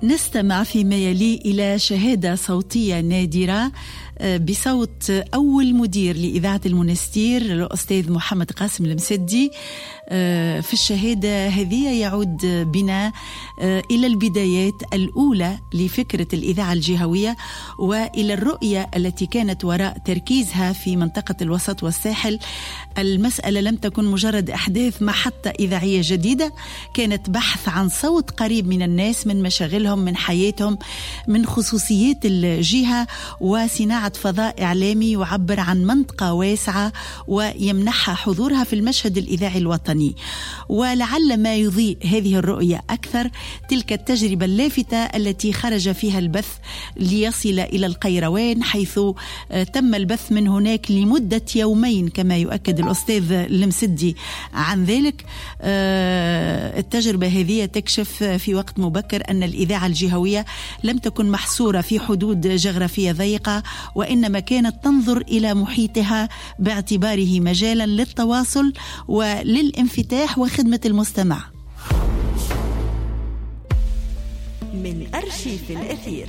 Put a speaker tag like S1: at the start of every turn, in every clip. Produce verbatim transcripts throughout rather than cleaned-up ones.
S1: نستمع فيما يلي إلى شهادة صوتية نادرة بصوت أول مدير لإذاعة المنستير الأستاذ محمد قاسم المسدي. في الشهادة هذه يعود بنا إلى البدايات الأولى لفكرة الإذاعة الجهوية وإلى الرؤية التي كانت وراء تركيزها في منطقة الوسط والساحل. المسألة لم تكن مجرد أحداث محطة إذاعية جديدة، كانت بحث عن صوت قريب من الناس، من مشاغلهم، من حياتهم، من خصوصيات الجهة، وصناعة فضاء إعلامي يعبر عن منطقة واسعة ويمنحها حضورها في المشهد الإذاعي الوطني. ولعل ما يضيء هذه الرؤية أكثر تلك التجربة اللافتة التي خرج فيها البث ليصل إلى القيروان، حيث تم البث من هناك لمدة يومين كما يؤكد الأستاذ المسدي عن ذلك. التجربة هذه تكشف في وقت مبكر أن الإذاعة الجهوية لم تكن محصورة في حدود جغرافية ضيقة، وإنما كانت تنظر إلى محيطها باعتباره مجالا للتواصل وللانفتاح وخدمة المستمع.
S2: من أرشيف الأثير.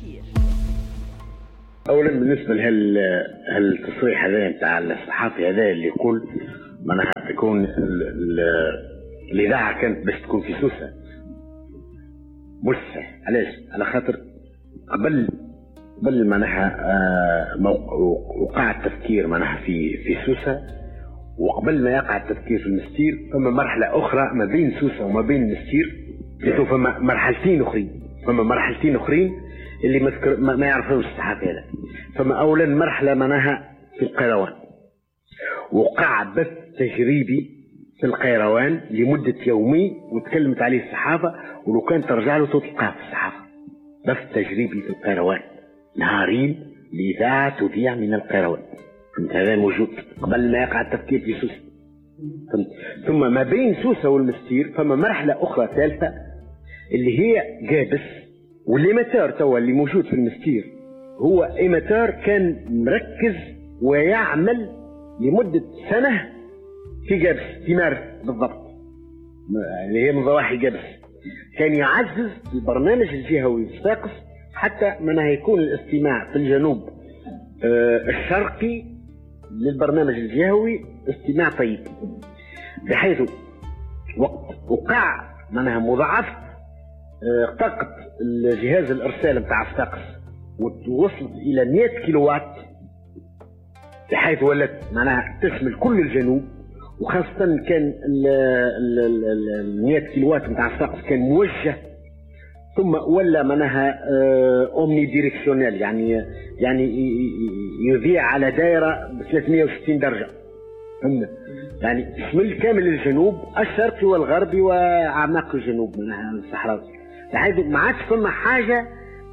S3: أولا بالنسبة لهالتصريح هذا نتاع الصحافي هذا اللي يقول معناها تكون الإذاعة كانت باش تكون في سوسة، مش صحيح. علاش؟ على خاطر قبل قبل معناها وقع التفكير معناها في في سوسة، وقبل ما يقع التفكير في المستير فما مرحلة أخرى ما بين سوسة وما بين المستير، فما مرحلتين أخرين فما مرحلتين أخرين اللي ما, ما يعرفوش الصحافة هذا. فما أولا مرحلة معناها في القيروان، وقع بث تجريبي في القيروان لمدة يومين وتكلمت عليه الصحافة، ولو كان ترجع له تلقاه في الصحافة. بث تجريبي في القيروان نهارين لإذاعة تذيع من القيروان، هذا موجود قبل ما يقع التفكير في سوسة. ثم ما بين سوسة والمستير فما مرحلة أخرى ثالثة اللي هي جابس. والإيماتور توا اللي موجود في المستير هو إيماتور كان مركز ويعمل لمدة سنة في جابس، في مارس بالضبط، اللي هي من ضواحي جابس. كان يعزز البرنامج الجهوي الساقس حتى منها يكون الاستماع في الجنوب آه الشرقي للبرنامج الجهوي استماع طيب، بحيث وقت وقع منها مضاعفة آه طاقة الجهاز الإرسال متاع الساقس ووصلت إلى مئة كيلووات، بحيث ولت معناها تشمل كل الجنوب، وخاصة كان ال مئة كيلووات متاع الساقس كان موجه، ثم ولا منها اومني ديريكسيونيل، يعني يعني يذيع على دائره ب ثلاثمئة وستين درجه، فهمنا؟ يعني تشمل كامل الجنوب الشرقي والغربي واعماق الجنوب منها الصحراء، بحيث ما عادش فما حاجه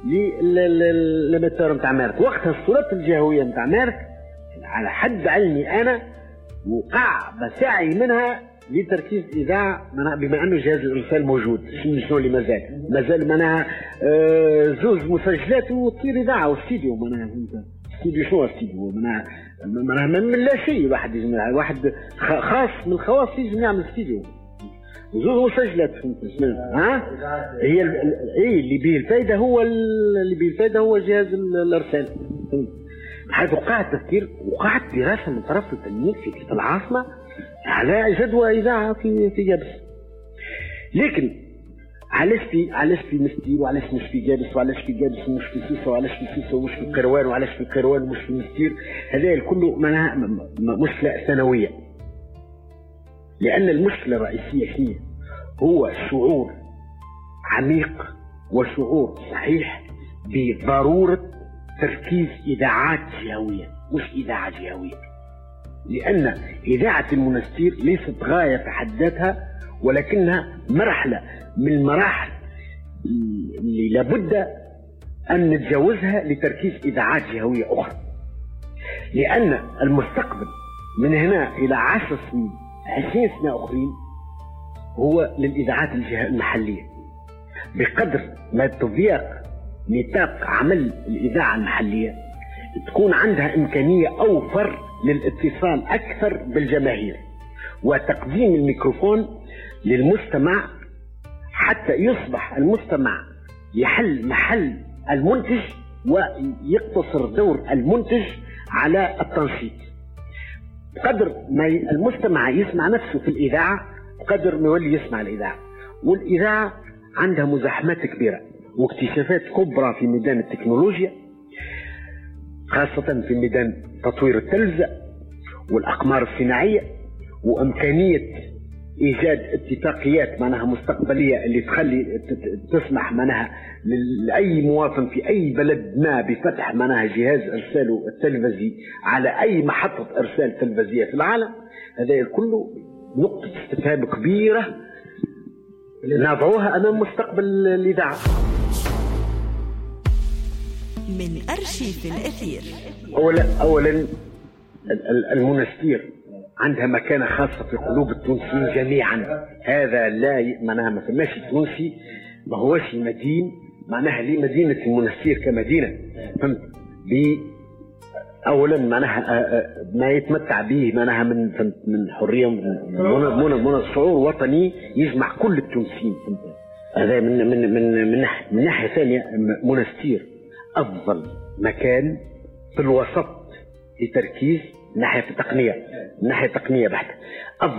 S3: للمتر نتاع مارك. وقتها الصورات الجهويه نتاع مارك على حد علمي انا وقع بسعي منها لتركيز إذاعة بما أنه جهاز الإرسال موجود. شنو اللي مازال مازال معناها آه زوز مسجلات وتصير إذاعة واستديو، معناها استديو شنو استديو معناها معناها من لا شيء، واحد يجمع واحد خاص من الخواص يجمع يعمل استديو زوز مسجلات، فهمت ها؟ هي اي اللي به الفائدة هو اللي به الفائدة هو جهاز الإرسال. حيث وقع التفكير وقعت دراسة من طرف التلميذ في العاصمة على جدوى إذاعة في في جابس. لكن علاش في علاش في مستير وعلاش مش في جابس، وعلاش في جابس ومش في سوسة، وعلاش في سوسة ومش في القيروان، وعلاش في القيروان ومش في مستير؟ هذا كله معناها مشكلة ثانوية، لأن المشكلة الرئيسية هي هو شعور عميق وشعور صحيح بضرورة تركيز إذاعات جهوية، مش إذاعة جهوية، لأن إذاعة المنستير ليست غاية في حد ذاتها، ولكنها مرحلة من المراحل اللي لابد أن نتجاوزها لتركيز إذاعات جهوية أخرى، لأن المستقبل من هنا إلى عشر سنين عشرين سنة أخرين هو للإذاعات المحلية، بقدر ما تضيق نطاق عمل الإذاعة المحلية تكون عندها إمكانية أوفر للاتصال أكثر بالجماهير وتقديم الميكروفون للمستمع، حتى يصبح المستمع يحل محل المنتج ويقتصر دور المنتج على التنشيط. قدر ما المستمع يسمع نفسه في الإذاعة قدر ما يولي يسمع الإذاعة. والإذاعة عندها مزاحمات كبيرة واكتشافات كبرى في ميدان التكنولوجيا، خاصة في ميدان تطوير التلفزة والأقمار الصناعية، وإمكانية إيجاد اتفاقيات معناها مستقبلية اللي تخلي تسمح معناها لأي مواطن في أي بلد ما بفتح معناها جهاز إرساله التلفزي على أي محطة إرسال تلفزية في العالم. هذا كله نقطة استفهام كبيرة نضعوها أمام مستقبل الإذاعة.
S2: من أرشيف الأثير.
S3: أولا أولا المنستير عندها مكانة خاصة في قلوب التونسيين جميعا. هذا لا معناها ما فماش تونسي ما هوش مدين معناها لي مدينة المنستير كمدينة، فهمت؟ اولا معناها ما يتمتع به معناها من من حريه من من شعور وطني يجمع كل التونسيين. هذا من من من من ناحيه من ناحيه ثانيه منستير افضل مكان في الوسط لتركيز من ناحيه التقنيه من ناحيه تقنيه بحته.